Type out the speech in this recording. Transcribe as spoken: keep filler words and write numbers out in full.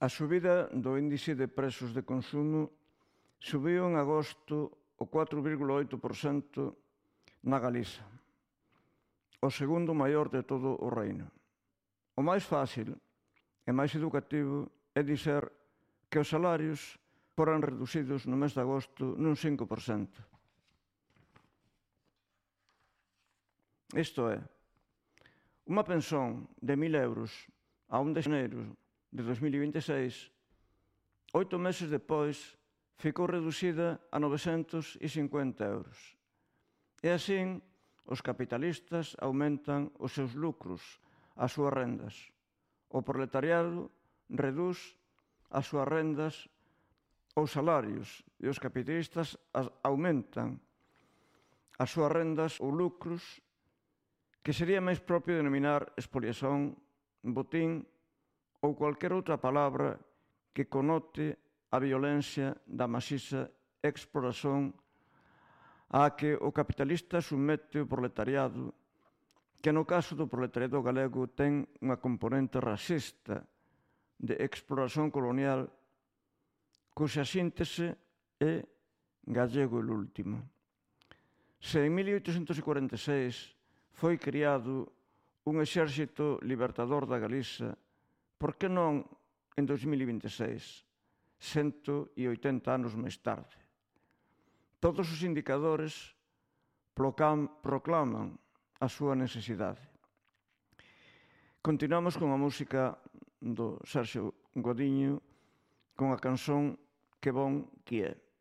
A subida do índice de prezos de consumo subiu en agosto o catro vírgula oito por cento na Galiza, o segundo maior de todo o reino. O máis fácil e máis educativo é dizer que os salarios foran reducidos no mes de agosto nun cinco por cento. Isto é, unha pensión de mil euros a un de xaneiro de dos mil vinte e seis, oito meses depois, ficou reducida a novecentos e cincuenta euros. E así, os capitalistas aumentan os seus lucros, as súas rendas. O proletariado reduz as súas rendas ou salarios e os capitalistas aumentan as súas rendas ou lucros, que sería máis propio denominar expoliación, botín ou cualquer outra palabra que connote a violencia da masiza exploración á que o capitalista somete o proletariado, que no caso do proletariado galego ten unha componente racista de exploración colonial, cuxa síntese é gallego el último. Se en mil oitocentos cuarenta e seis foi criado un exército libertador da Galiza, por que non en dos mil vinte e seis, cento e oitenta anos máis tarde? Todos os indicadores proclaman a súa necesidade. Continuamos con a música do Sergio Godiño, con a canción Que bon que é.